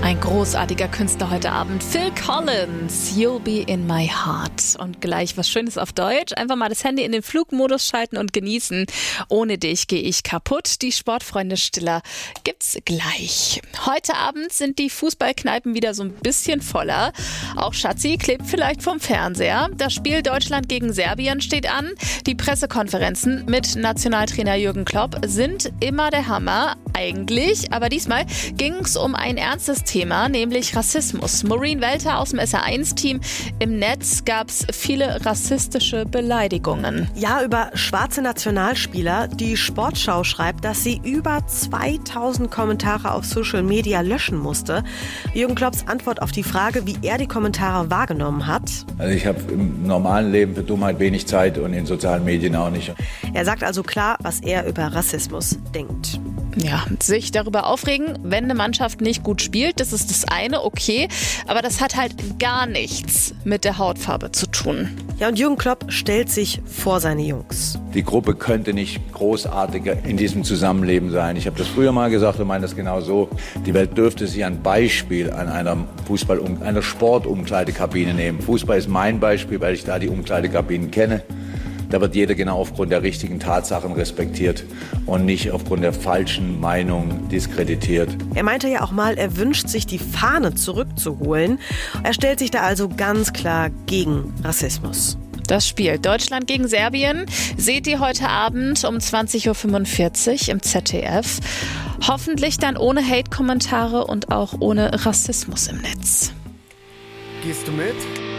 Ein großartiger Künstler heute Abend. Phil Collins, You'll Be in My Heart. Und gleich was Schönes auf Deutsch. Einfach mal das Handy in den Flugmodus schalten und genießen. Ohne dich gehe ich kaputt. Die Sportfreunde Stiller gibt's gleich. Heute Abend sind die Fußballkneipen wieder so ein bisschen voller. Auch Schatzi klebt vielleicht vom Fernseher. Das Spiel Deutschland gegen Serbien steht an. Die Pressekonferenzen mit Nationaltrainer Jürgen Klopp sind immer der Hammer. Eigentlich, aber diesmal ging's um ein ernstes Thema, nämlich Rassismus. Maureen Welter aus dem SR1-Team. Im Netz gab's viele rassistische Beleidigungen. Ja, über schwarze Nationalspieler. Die Sportschau schreibt, dass sie über 2000 Kommentare auf Social Media löschen musste. Jürgen Klopps Antwort auf die Frage, wie er die Kommentare wahrgenommen hat. Also ich habe im normalen Leben für Dummheit wenig Zeit und in sozialen Medien auch nicht. Er sagt also klar, was er über Rassismus denkt. Ja, sich darüber aufregen, wenn eine Mannschaft nicht gut spielt, das ist das eine, okay. Aber das hat halt gar nichts mit der Hautfarbe zu tun. Ja, und Jürgen Klopp stellt sich vor seine Jungs. Die Gruppe könnte nicht großartiger in diesem Zusammenleben sein. Ich habe das früher mal gesagt und meine das genau so. Die Welt dürfte sich ein Beispiel an einer Sportumkleidekabine nehmen. Fußball ist mein Beispiel, weil ich da die Umkleidekabinen kenne. Da wird jeder genau aufgrund der richtigen Tatsachen respektiert und nicht aufgrund der falschen Meinung diskreditiert. Er meinte ja auch mal, er wünscht sich, die Fahne zurückzuholen. Er stellt sich da also ganz klar gegen Rassismus. Das Spiel Deutschland gegen Serbien seht ihr heute Abend um 20.45 Uhr im ZDF. Hoffentlich dann ohne Hate-Kommentare und auch ohne Rassismus im Netz. Gehst du mit?